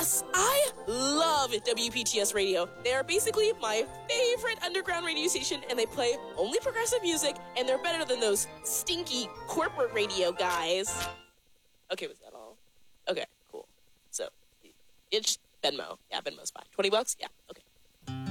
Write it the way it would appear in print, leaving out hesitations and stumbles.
Yes, I love WPTS Radio. They are basically my favorite underground radio station, and they play only progressive music, and they're better than those stinky corporate radio guys. Okay, was that all? Okay, cool. So, it's Venmo. Yeah, Venmo's fine. $20? Yeah.